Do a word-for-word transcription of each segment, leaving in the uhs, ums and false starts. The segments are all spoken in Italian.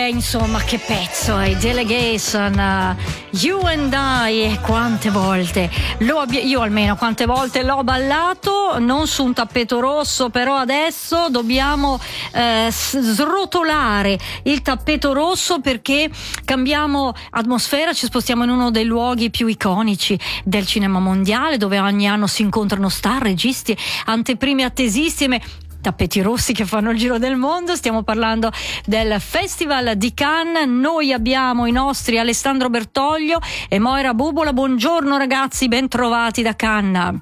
beh, insomma, che pezzo è Delegation, uh, You and I, quante volte lo abbi- io almeno quante volte l'ho ballato, non su un tappeto rosso, però adesso dobbiamo eh, srotolare il tappeto rosso perché cambiamo atmosfera, ci spostiamo in uno dei luoghi più iconici del cinema mondiale, dove ogni anno si incontrano star, registi, anteprime attesissime, tappeti rossi che fanno il giro del mondo. Stiamo parlando del Festival di Cannes. Noi abbiamo i nostri Alessandro Bertoglio e Moira Bubola. Buongiorno ragazzi, ben trovati da Cannes.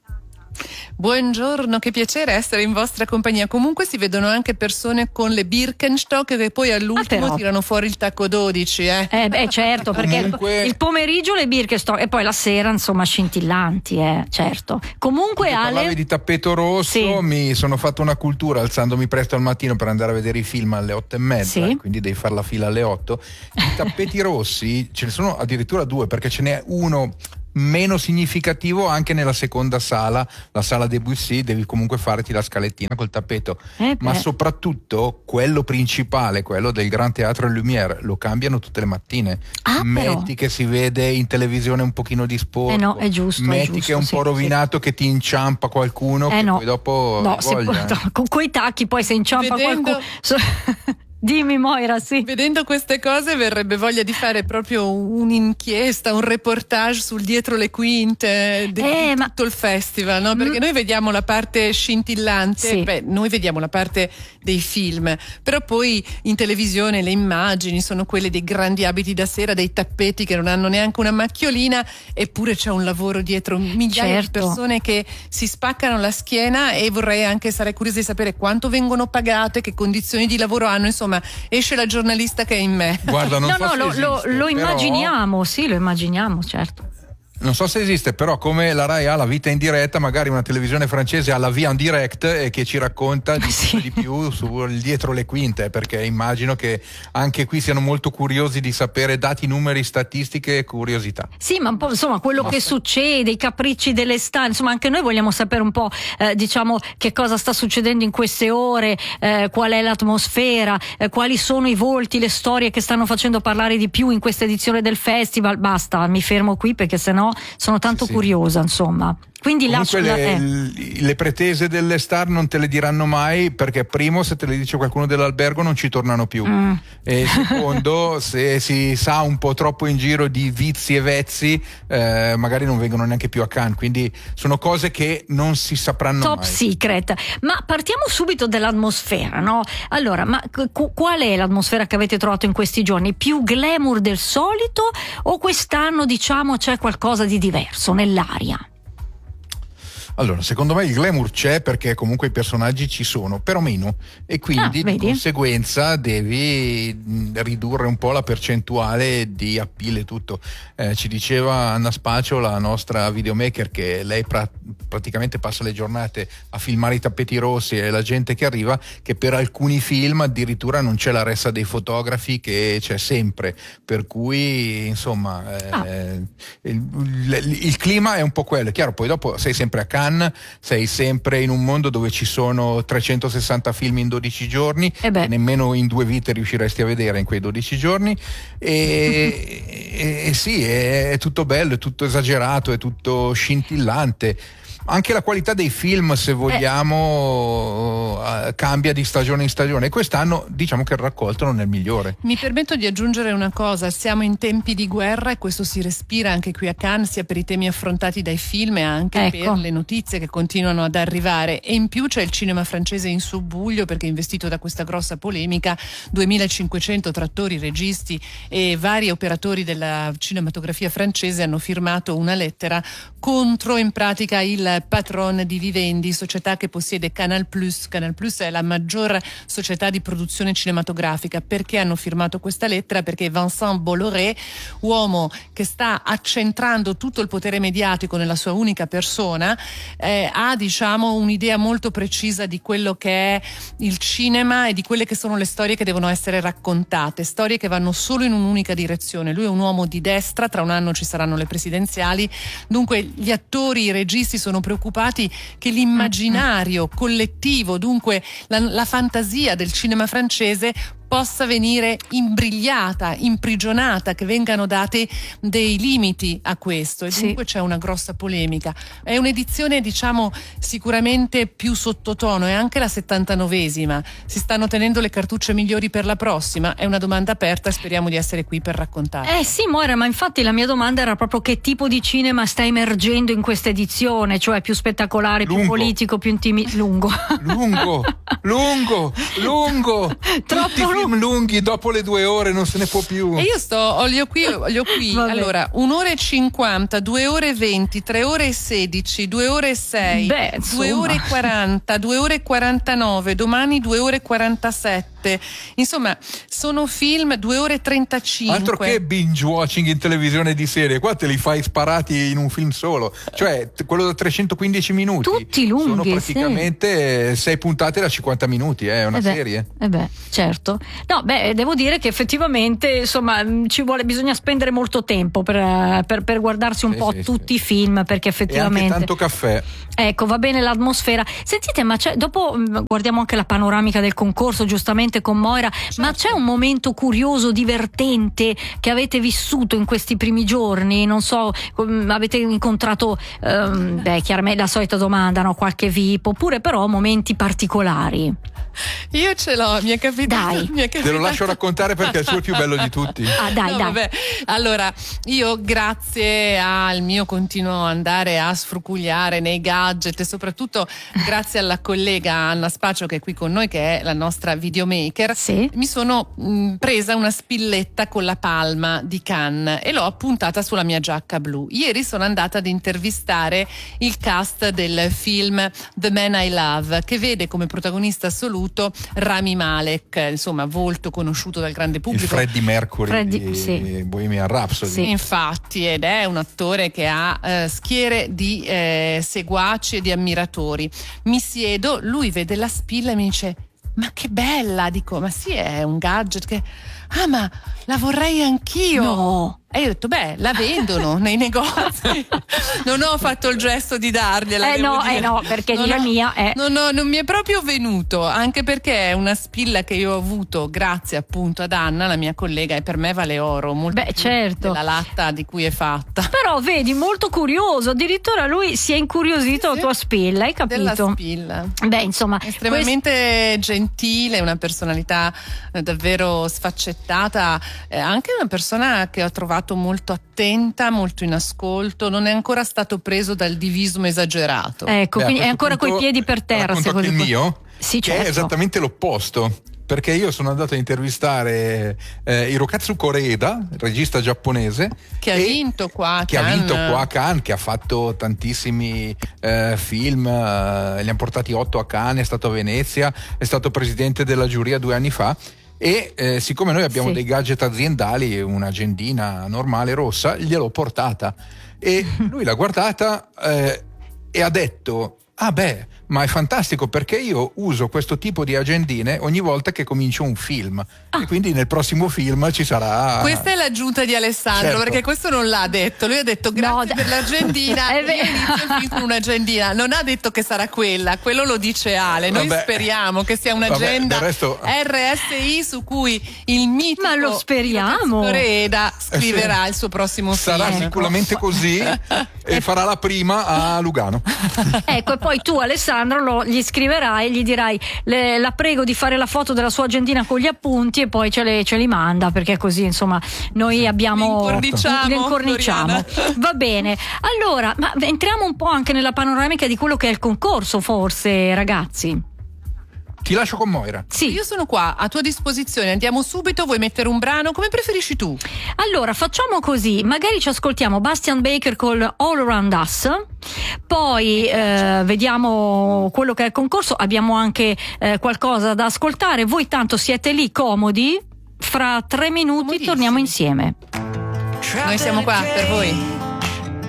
Buongiorno, che piacere essere in vostra compagnia. Comunque si vedono anche persone con le Birkenstock che poi all'ultimo ah, tirano fuori il tacco dodici. Eh, eh beh, certo, perché comunque... il pomeriggio le Birkenstock e poi la sera insomma scintillanti, eh, certo. Comunque Ale... parlavi di tappeto rosso, sì. Mi sono fatto una cultura alzandomi presto al mattino per andare a vedere i film alle otto e mezza, sì. Quindi devi fare la fila alle otto. I tappeti rossi ce ne sono addirittura due, perché ce n'è uno meno significativo anche nella seconda sala, la sala Debussy, devi comunque farti la scalettina col tappeto, eh ma soprattutto quello principale, quello del Gran Teatro Lumière, lo cambiano tutte le mattine. Ah, metti però. che si vede in televisione un pochino di sporco, eh no, è giusto, metti è giusto, che è un sì, po' rovinato, sì. Che ti inciampa qualcuno, eh che no. poi dopo no, voglia, se, no, con quei tacchi poi se inciampa Vedendo... qualcuno Dimmi Moira, sì. Vedendo queste cose verrebbe voglia di fare proprio un'inchiesta, un reportage sul dietro le quinte di, eh, di ma... tutto il festival, no? Perché mm. noi vediamo la parte scintillante, sì. beh, noi vediamo la parte dei film, però poi in televisione le immagini sono quelle dei grandi abiti da sera, dei tappeti che non hanno neanche una macchiolina, eppure c'è un lavoro dietro, migliaia certo. di persone che si spaccano la schiena, e vorrei anche, sarei curiosa di sapere quanto vengono pagate, che condizioni di lavoro hanno, insomma. Esce la giornalista che è in me. Guarda, non no, so no, se lo, esiste, lo, lo però... immaginiamo, sì, lo immaginiamo, certo. Non so se esiste, però come la Rai ha la vita in diretta, magari una televisione francese ha la via in direct e che ci racconta di, sì. di più sul dietro le quinte, perché immagino che anche qui siano molto curiosi di sapere dati, numeri, statistiche e curiosità. Sì, ma un po' insomma quello Basta. Che succede, i capricci delle star, insomma anche noi vogliamo sapere un po' eh, diciamo che cosa sta succedendo in queste ore, eh, qual è l'atmosfera, eh, quali sono i volti, le storie che stanno facendo parlare di più in questa edizione del festival. Basta, mi fermo qui perché sennò sono tanto sì, curiosa, sì. Insomma. Quindi comunque la, le, eh. le pretese delle star non te le diranno mai, perché primo, se te le dice qualcuno dell'albergo non ci tornano più, mm. e secondo, se si sa un po' troppo in giro di vizi e vezzi, eh, magari non vengono neanche più a Cannes, quindi sono cose che non si sapranno top mai. Top secret. Ma partiamo subito dall'atmosfera, no? Allora, ma qu- qual è l'atmosfera che avete trovato in questi giorni? Più glamour del solito o quest'anno diciamo c'è qualcosa di diverso nell'aria? Allora, secondo me il glamour c'è, perché comunque i personaggi ci sono, però meno, e quindi ah, di conseguenza devi ridurre un po' la percentuale di appeal e tutto. Eh, ci diceva Anna Spacio, la nostra videomaker, che lei pra- praticamente passa le giornate a filmare i tappeti rossi e la gente che arriva, che per alcuni film addirittura non c'è la ressa dei fotografi, che c'è sempre, per cui insomma eh, ah. il, il, il clima è un po' quello. È chiaro, poi dopo sei sempre a Cannes, sei sempre in un mondo dove ci sono trecentosessanta film in dodici giorni, e che nemmeno in due vite riusciresti a vedere in quei dodici giorni, e, e, e sì, è, è tutto bello, è tutto esagerato, è tutto scintillante. Anche la qualità dei film, se vogliamo, eh. cambia di stagione in stagione, e quest'anno diciamo che il raccolto non è il migliore. Mi permetto di aggiungere una cosa: siamo in tempi di guerra e questo si respira anche qui a Cannes, sia per i temi affrontati dai film e anche ecco. per le notizie che continuano ad arrivare, e in più c'è il cinema francese in subbuglio, perché è investito da questa grossa polemica. duemilacinquecento trattori, registi e vari operatori della cinematografia francese hanno firmato una lettera contro in pratica il patron di Vivendi, società che possiede Canal Plus. Canal Plus è la maggior società di produzione cinematografica. Perché hanno firmato questa lettera? Perché Vincent Bolloré, uomo che sta accentrando tutto il potere mediatico nella sua unica persona, eh, ha diciamo un'idea molto precisa di quello che è il cinema e di quelle che sono le storie che devono essere raccontate, storie che vanno solo in un'unica direzione. Lui è un uomo di destra, tra un anno ci saranno le presidenziali, dunque gli attori, i registi sono preoccupati che l'immaginario collettivo, dunque la, la fantasia del cinema francese, possa venire imbrigliata, imprigionata, che vengano dati dei limiti a questo, e dunque sì. c'è una grossa polemica. È un'edizione, diciamo, sicuramente più sottotono, è anche la settantanovesima. Si stanno tenendo le cartucce migliori per la prossima? È una domanda aperta, speriamo di essere qui per raccontare. Eh sì, Moira, ma infatti la mia domanda era proprio che tipo di cinema sta emergendo in questa edizione, cioè più spettacolare, lungo. più politico, più intimi... lungo. Lungo, lungo, lungo. Troppo Tutti i film lunghi, dopo le due ore non se ne può più. E io sto, ho li ho qui, li ho qui. Allora, un'ora e cinquanta, due ore e venti, tre ore e sedici, due ore e sei, Beh, due ore e quaranta, due ore e quarantanove, domani due ore e quarantasette. Insomma, sono film due ore e trentacinque. Altro che binge watching in televisione di serie, qua te li fai sparati in un film solo, cioè quello da trecentoquindici minuti. Tutti lunghi, sono praticamente sì. sei puntate da cinquanta minuti, è eh, una eh beh, serie. Eh beh, certo. No, beh, devo dire che effettivamente, insomma, ci vuole, bisogna spendere molto tempo per, per, per guardarsi un sì, po' sì, tutti sì. i film, perché effettivamente. E anche tanto caffè. Ecco, va bene l'atmosfera. Sentite, ma c'è, dopo guardiamo anche la panoramica del concorso, giustamente con Moira, certo. ma c'è un momento curioso, divertente che avete vissuto in questi primi giorni? Non so, avete incontrato, um, beh, chiaramente la solita domanda, no? Qualche V I P, oppure però momenti particolari? Io ce l'ho, mi è capitato. Dai. Mi è capitato. Te lo lascio raccontare perché è il suo il più bello di tutti. Ah, dai, no, dai. Vabbè. Allora, io grazie al mio continuo andare a sfrucugliare nei gadget e soprattutto grazie alla collega Anna Spacio che è qui con noi, che è la nostra videomaker, sì. mi sono mh, presa una spilletta con la palma di Cannes e l'ho appuntata sulla mia giacca blu. Ieri sono andata ad intervistare il cast del film The Man I Love, che vede come protagonista assoluto Rami Malek, insomma volto conosciuto dal grande pubblico, il Freddie Mercury Freddie, di sì. Bohemian Rhapsody. Sì, infatti, ed è un attore che ha eh, schiere di eh, seguaci e di ammiratori. Mi siedo, lui vede la spilla e mi dice: ma che bella! Dico: ma sì, è un gadget che... ah, ma la vorrei anch'io! No! E io ho detto: beh, la vendono nei negozi. Non ho fatto il gesto di dargliela. Eh no, dire. eh no, perché non la ho, mia è. Non, ho, non mi è proprio venuto, anche perché è una spilla che io ho avuto grazie appunto ad Anna, la mia collega, e per me vale oro. Molto Beh, certo. della latta di cui è fatta. Però vedi, molto curioso, addirittura lui si è incuriosito la sì, tua spilla, hai capito? Della spilla. Beh, insomma, estremamente quest... gentile, una personalità eh, davvero sfaccettata, eh, anche una persona che ho trovato molto attenta, molto in ascolto, non è ancora stato preso dal divismo esagerato. Ecco, Beh, quindi è ancora coi piedi per terra. Racconto il mio, sì, che certo. è esattamente l'opposto. Perché io sono andato a intervistare eh, Hirokazu Koreeda, il regista giapponese, che ha vinto qua a che Cannes. ha vinto qua a Cannes, che ha fatto tantissimi eh, film, eh, li hanno portati otto a Cannes, è stato a Venezia, è stato presidente della giuria due anni fa. E eh, siccome noi abbiamo sì. dei gadget aziendali, un'agendina normale rossa, gliel'ho portata e lui l'ha guardata eh, e ha detto: ah beh, ma è fantastico, perché io uso questo tipo di agendine ogni volta che comincio un film ah. e quindi nel prossimo film ci sarà. Questa è l'aggiunta di Alessandro, certo. perché questo non l'ha detto. Lui ha detto: grazie no, per l'agendina. Io inizio il film con un'agendina. Non ha detto che sarà quella, quello lo dice Ale. Noi vabbè, speriamo che sia un'agenda vabbè, resto... R S I su cui il mitico ma lo speriamo Coreda scriverà eh sì. il suo prossimo sarà film. Sarà sicuramente così e farà la prima a Lugano. Ecco, e poi tu Alessandro lo, gli scriverai e gli dirai: le, la prego di fare la foto della sua agendina con gli appunti, e poi ce, le, ce li manda, perché così insomma noi abbiamo l'incorniciamo, l'incorniciamo. Va bene, allora, ma entriamo un po' anche nella panoramica di quello che è il concorso, forse, ragazzi. Ti lascio con Moira. Sì. Io sono qua a tua disposizione, andiamo subito. Vuoi mettere un brano? Come preferisci tu? Allora facciamo così, magari ci ascoltiamo Bastian Baker col All Around Us, poi eh, vediamo quello che è il concorso. Abbiamo anche eh, qualcosa da ascoltare. Voi tanto siete lì comodi, fra tre minuti torniamo insieme. Noi siamo qua per voi.